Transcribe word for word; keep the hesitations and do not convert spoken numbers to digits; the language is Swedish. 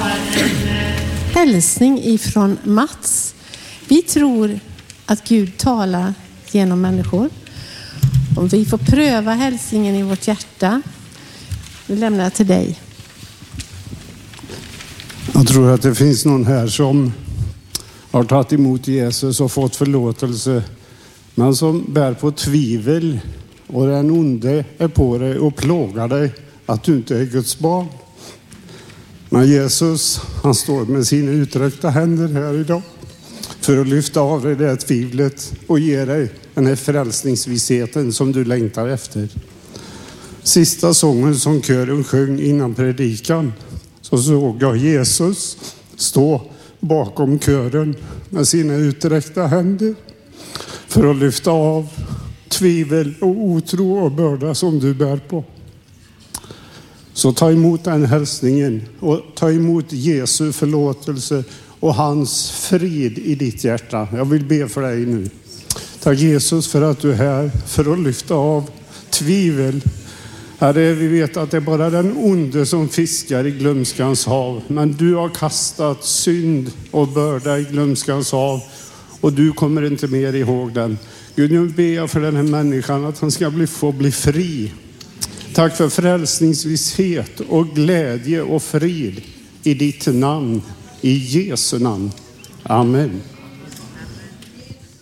Hälsning ifrån Mats. Vi tror att Gud talar genom människor. Om vi får pröva hälsningen i vårt hjärta. Vi lämnar till dig. Jag tror att det finns någon här som har tagit emot Jesus och fått förlåtelse, men som bär på tvivel, och den onde är på dig och plågar dig att du inte är Guds barn. Men Jesus, han står med sina uträckta händer här idag för att lyfta av dig det tvivlet och ge dig den här frälsningsvissheten som du längtar efter. Sista sången som kören sjöng innan predikan, så såg jag Jesus stå bakom kören med sina uträckta händer för att lyfta av tvivel och otro och börda som du bär på. Så ta emot den hälsningen och ta emot Jesu förlåtelse och hans frid i ditt hjärta. Jag vill be för dig nu. Tack Jesus för att du är här för att lyfta av tvivel. Herre, vi vet att det är bara den onde som fiskar i glömskans hav. Men du har kastat synd och börda i glömskans hav. Och du kommer inte mer ihåg den. Gud, nu ber jag för den här människan att han ska bli, få bli fri. Tack för frälsningsvisshet och glädje och frid i ditt namn. I Jesu namn. Amen.